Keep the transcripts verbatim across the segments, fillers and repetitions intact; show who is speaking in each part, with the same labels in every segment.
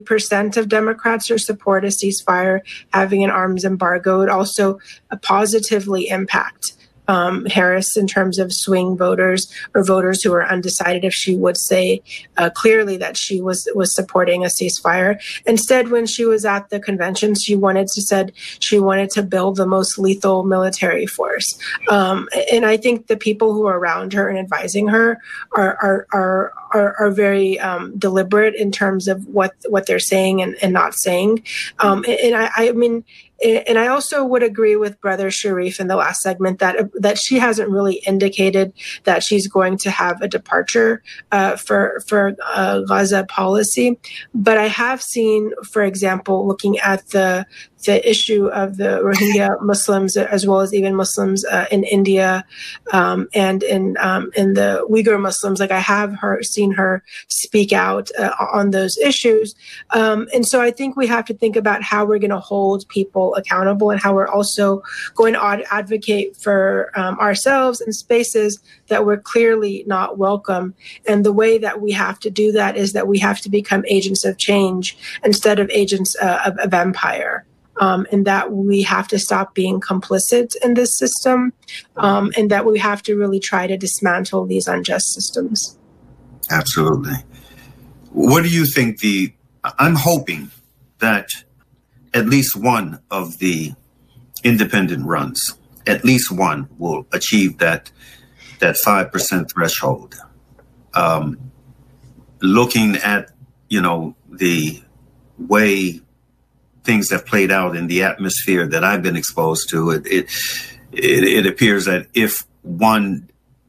Speaker 1: percent of Democrats are support a ceasefire, having an arms embargo would also uh, positively impact Um, Harris in terms of swing voters or voters who are undecided if she would say uh, clearly that she was was supporting a ceasefire. Instead, when she was at the convention, she wanted to said she wanted to build the most lethal military force. Um, and I think the people who are around her and advising her are are are are, are very um, deliberate in terms of what what they're saying and, and not saying. Um, and I, I mean. And I also would agree with Brother Sharif in the last segment that that she hasn't really indicated that she's going to have a departure uh, for for uh, Gaza policy. But I have seen, for example, looking at the the issue of the Rohingya Muslims, as well as even Muslims uh, in India um, and in um, in the Uyghur Muslims, like I have her seen her speak out uh, on those issues. Um, and so I think we have to think about how we're going to hold people accountable and how we're also going to ad- advocate for um, ourselves in spaces that we're clearly not welcome. And the way that we have to do that is that we have to become agents of change instead of agents uh, of, of empire. Um, and that we have to stop being complicit in this system, um, and that we have to really try to dismantle these unjust systems.
Speaker 2: Absolutely. What do you think the, I'm hoping that at least one of the independent runs, at least one will achieve that, that five percent threshold. Um, looking at, you know, the way things have played out in the atmosphere that I've been exposed to, it, it it it appears that if one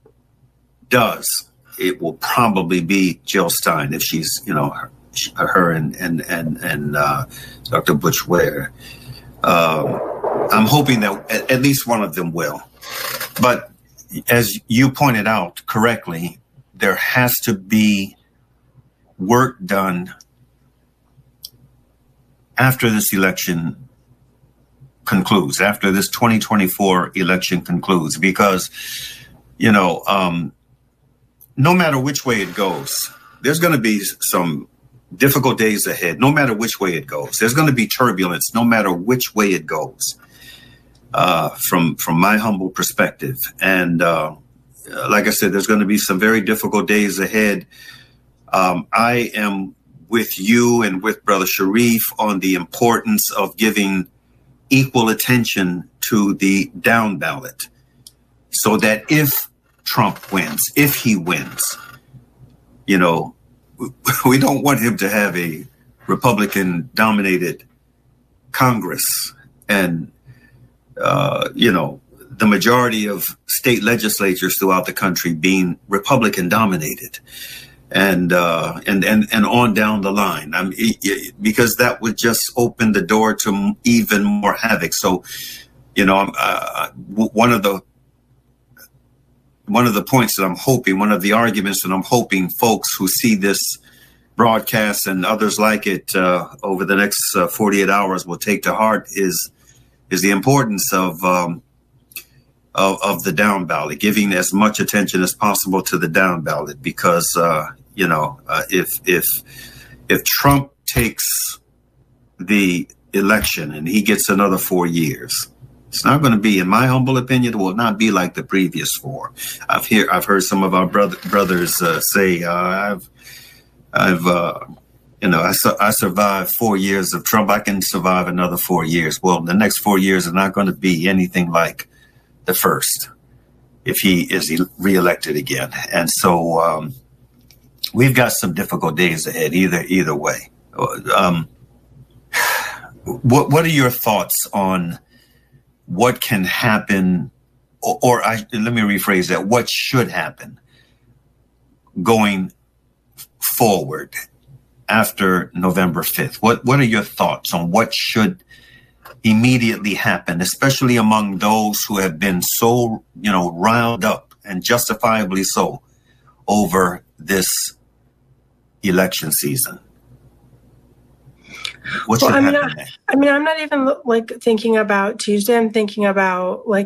Speaker 2: does, it will probably be Jill Stein if she's, you know, her, her and and and and uh, Doctor Butch Ware. Uh, I'm hoping that at, at least one of them will. But as you pointed out correctly, there has to be work done after this election concludes, after this twenty twenty-four election concludes, because, you know, um, no matter which way it goes, there's going to be some difficult days ahead, no matter which way it goes. There's going to be turbulence, no matter which way it goes, uh, from from my humble perspective. And uh, like I said, there's going to be some very difficult days ahead. Um, I am with you and with Brother Sharif on the importance of giving equal attention to the down ballot, so that if Trump wins, if he wins, you know, we don't want him to have a Republican dominated Congress and, uh, you know, the majority of state legislatures throughout the country being Republican dominated. And, uh, and, and, and on down the line, I mean, because that would just open the door to even more havoc. So, you know, uh, one of the, one of the points that I'm hoping, one of the arguments that I'm hoping folks who see this broadcast and others like it, uh, over the next uh, forty-eight hours will take to heart is, is the importance of, um, Of, of the down ballot, giving as much attention as possible to the down ballot, because uh, you know uh, if if if Trump takes the election and he gets another four years, it's not going to be, in my humble opinion, it will not be like the previous four. I've hear I've heard some of our brother, brothers uh, say uh, I've I've uh, you know I, su- I survived four years of Trump. I can survive another four years. Well, the next four years are not going to be anything like the first, if he is reelected again. And so um, we've got some difficult days ahead, either either way. Um, what what are your thoughts on what can happen, or, or I, let me rephrase that, what should happen going forward after November fifth? What what are your thoughts on what should immediately happen, especially among those who have been so, you know, riled up, and justifiably so, over this election season? What
Speaker 1: well,
Speaker 2: should
Speaker 1: I mean,
Speaker 2: happen
Speaker 1: I, I mean, I'm not even like thinking about Tuesday. I'm thinking about like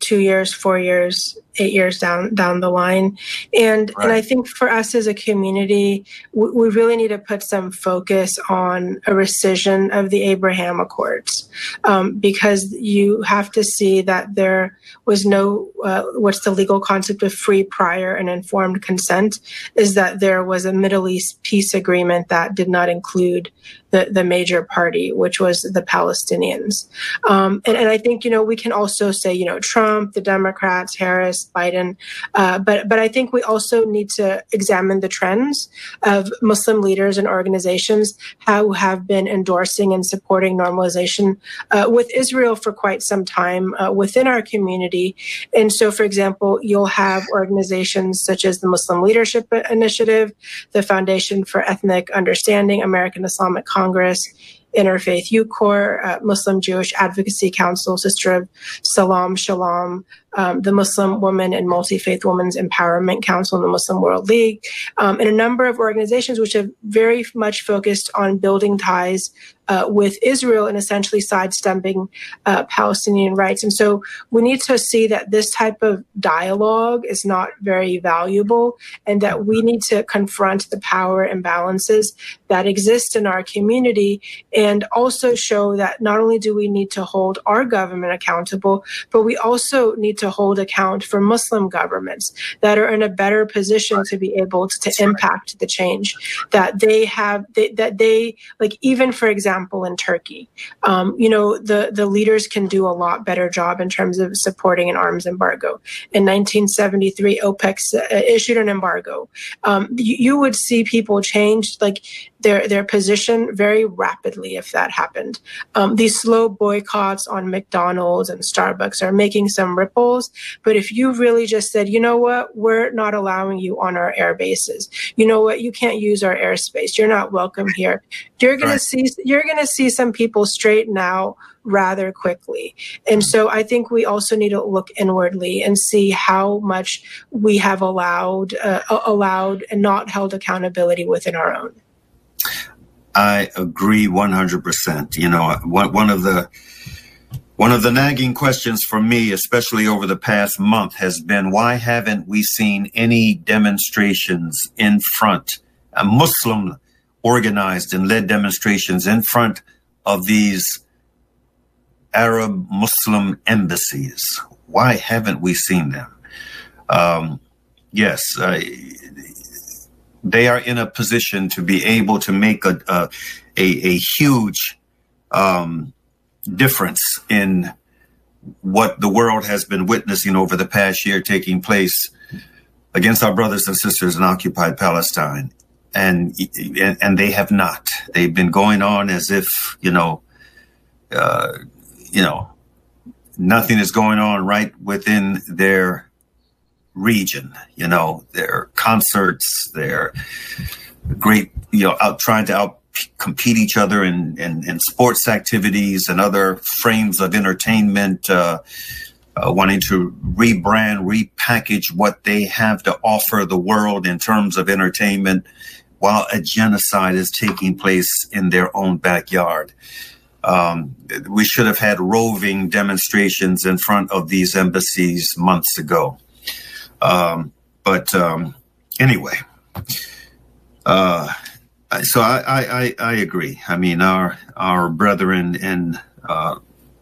Speaker 1: two years, four years, eight years down down the line. And right. and I think for us as a community, we, we really need to put some focus on a rescission of the Abraham Accords, um, because you have to see that there was no, uh, what's the legal concept of free, prior, and informed consent, is that there was a Middle East peace agreement that did not include the, the major party, which was the Palestinians. Um, and, and I think, you know, we can also say, you know, Trump, the Democrats, Harris, Biden, uh, but but I think we also need to examine the trends of Muslim leaders and organizations who have been endorsing and supporting normalization uh, with Israel for quite some time uh, within our community. And so, for example, you'll have organizations such as the Muslim Leadership Initiative, the Foundation for Ethnic Understanding, American Islamic Congress, Interfaith Youth Corps, uh, Muslim Jewish Advocacy Council, Sister of Salam Shalom, um, the Muslim Women and Multi-Faith Women's Empowerment Council, and the Muslim World League, um, and a number of organizations which have very much focused on building ties uh, with Israel and essentially sidestepping uh, Palestinian rights. And so we need to see that this type of dialogue is not very valuable, and that we need to confront the power imbalances that exist in our community, and also show that not only do we need to hold our government accountable, but we also need to hold account for Muslim governments that are in a better position to be able to, to impact the change that they have, they, that they, like, even for example, in Turkey, um, you know, the, the leaders can do a lot better job in terms of supporting an arms embargo. In nineteen seventy-three, OPEC issued an embargo. Um, you, you would see people change, like, their their position very rapidly if that happened. Um, these slow boycotts on McDonald's and Starbucks are making some ripples. But if you really just said, you know what, we're not allowing you on our air bases. You know what, you can't use our airspace. You're not welcome here. You're gonna right. see you're gonna see some people straighten out rather quickly. And so I think we also need to look inwardly and see how much we have allowed uh, allowed and not held accountability within our own.
Speaker 2: I agree one hundred percent. You know, one, one of the one of the nagging questions for me, especially over the past month, has been, why haven't we seen any demonstrations in front, a Muslim organized and led demonstrations in front of these Arab Muslim embassies? Why haven't we seen them? Um, yes, uh, they are in a position to be able to make a a, a, a huge um, difference in what the world has been witnessing over the past year taking place against our brothers and sisters in occupied Palestine. And, and, and they have not. They've been going on as if, you know, uh, you know, nothing is going on right within their region. You know, their concerts, their great, you know, out trying to out compete each other in, in, in sports activities and other frames of entertainment, uh, uh, wanting to rebrand, repackage what they have to offer the world in terms of entertainment, while a genocide is taking place in their own backyard. Um, we should have had roving demonstrations in front of these embassies months ago. Um, but um, anyway, uh, so I, I, I agree. I mean, our our brethren in uh,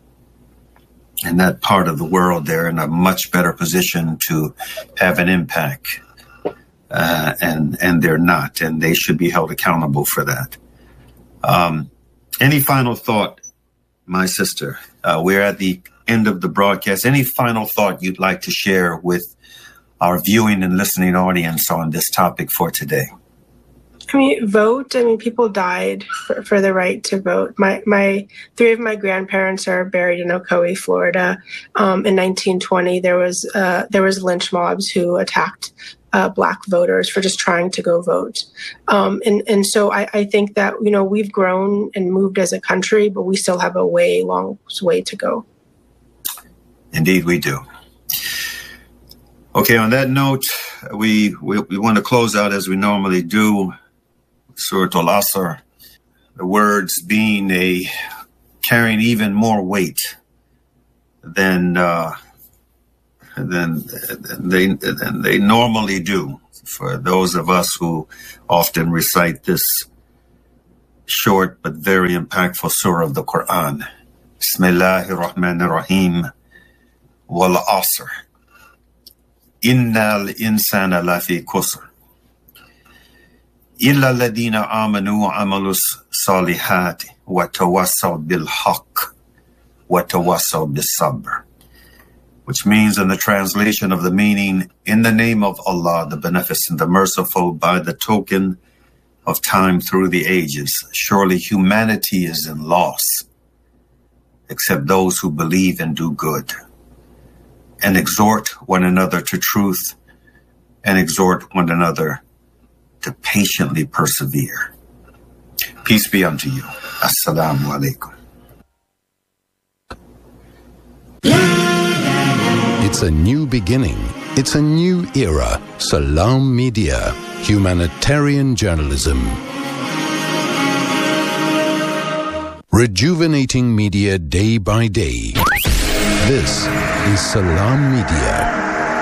Speaker 2: in that part of the world, they're in a much better position to have an impact, uh, and and they're not, and they should be held accountable for that. Um, any final thought, my sister? Uh, we're at the end of the broadcast. Any final thought you'd like to share with our viewing and listening audience on this topic for today?
Speaker 1: I mean, vote. I mean, people died for, for the right to vote. My my three of my grandparents are buried in Ocoee, Florida. Um, in nineteen twenty, there was uh, there was lynch mobs who attacked uh, Black voters for just trying to go vote. Um, and and so I, I think that, you know, we've grown and moved as a country, but we still have a way long way to go.
Speaker 2: Indeed, we do. Okay. On that note, we we, we want to close out as we normally do. Surat al-Asr, the words being a carrying even more weight than uh, than, than they than they normally do. For those of us who often recite this short but very impactful surah of the Quran, Bismillahir Rahmanir Rahim, Wal Asr, Innal Insana Lafi Khusr, Illa Ladina Amanu wa Amalus Salihati, wa Tawassaw bil Haqq, wa Tawassaw bis Sabr. Which means, in the translation of the meaning, in the name of Allah, the Beneficent, the Merciful, by the token of time through the ages, surely humanity is in loss, except those who believe and do good, and exhort one another to truth, and exhort one another to patiently persevere. Peace be unto you. Assalamu alaikum.
Speaker 3: It's a new beginning. It's a new era. Salam Media, humanitarian journalism. Rejuvenating media day by day. This is Salam Media.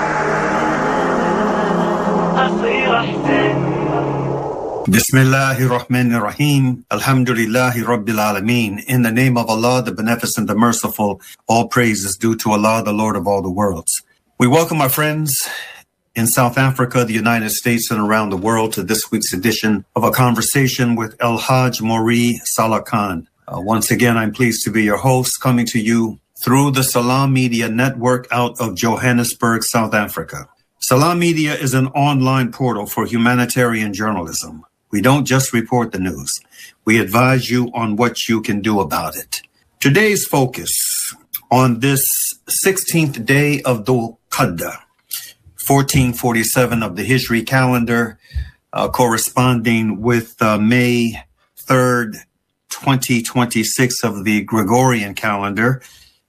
Speaker 2: Bismillahir Rahmanir Rahim. Alhamdulillahi Rabbil Alameen. In the name of Allah, the Beneficent, the Merciful, all praise is due to Allah, the Lord of all the worlds. We welcome our friends in South Africa, the United States, and around the world to this week's edition of A Conversation with El Hajj Maury Salah Khan. Uh, once again, I'm pleased to be your host, coming to you through the Salam Media Network out of Johannesburg, South Africa. Salam Media is an online portal for humanitarian journalism. We don't just report the news. We advise you on what you can do about it. Today's focus on this sixteenth day of Dhul Qadda, fourteen forty-seven of the Hijri calendar, uh, corresponding with uh, May third, twenty twenty-six of the Gregorian calendar.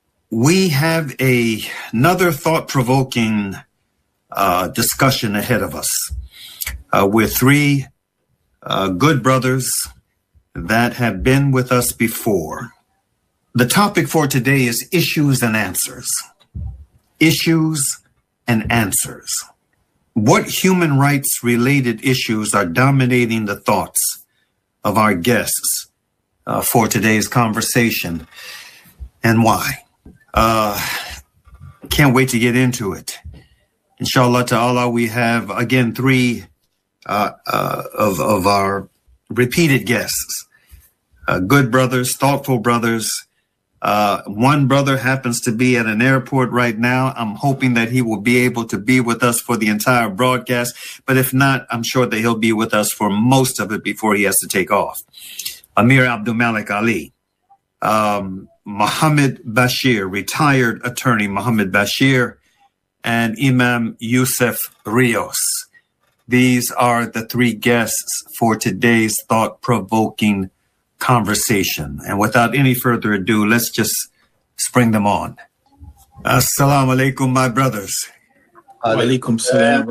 Speaker 2: We have a, another thought-provoking uh, discussion ahead of us uh, with three Uh, good brothers that have been with us before. The topic for today is issues and answers. Issues and answers. What human rights related issues are dominating the thoughts of our guests uh, for today's conversation, and why? Uh, can't wait to get into it. Inshallah ta'ala, we have again three Uh, uh, of, of our repeated guests, uh, good brothers, thoughtful brothers. Uh, one brother happens to be at an airport right now. I'm hoping that he will be able to be with us for the entire broadcast. But if not, I'm sure that he'll be with us for most of it before he has to take off. Amir Abdul Malik Ali, um, Mohammed Bashir, retired attorney Mohammed Bashir, and Imam Yusuf Rios. These are the three guests for today's thought-provoking conversation. And without any further ado, let's just spring them on. Assalamu alaikum, my brothers.
Speaker 4: Alaikum salam.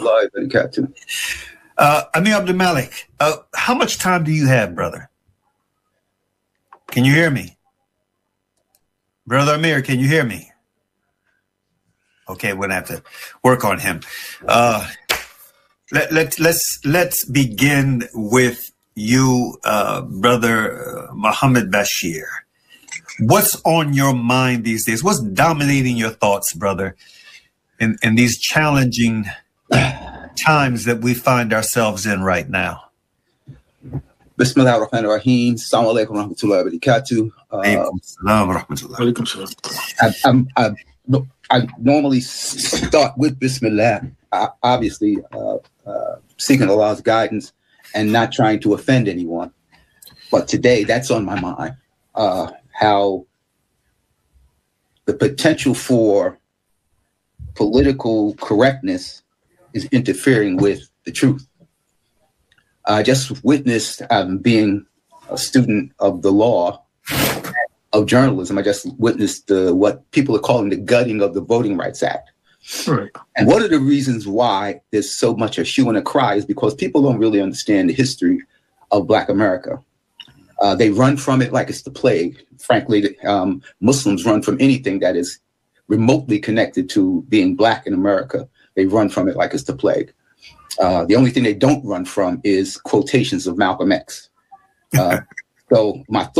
Speaker 2: Uh, Amir Abdul Malik, uh, how much time do you have, brother? Can you hear me? Brother Amir, can you hear me? Okay, we're going to have to work on him. Uh, Let, let, let's let's begin with you, uh, Brother Mohammed Bashir. What's on your mind these days? What's dominating your thoughts, brother, in, in these challenging times that we find ourselves in right now?
Speaker 4: Bismillah ar-Rahman ar-Rahim. Assalamu alaikum wa rahmatullahi wa barakatuh. I'm, I'm, I normally start with Bismillah, obviously uh, uh, seeking Allah's guidance and not trying to offend anyone. But today, that's on my mind, uh, how the potential for political correctness is interfering with the truth. I just witnessed, um, being a student of the law, of journalism, I just witnessed the, what people are calling the gutting of the Voting Rights Act.
Speaker 5: Right.
Speaker 4: And one of the reasons why there's so much a hue and a cry is because people don't really understand the history of Black America. Uh, they run from it like it's the plague. Frankly, um, Muslims run from anything that is remotely connected to being black in America, they run from it like it's the plague. Uh, the only thing they don't run from is quotations of Malcolm X. Uh, so my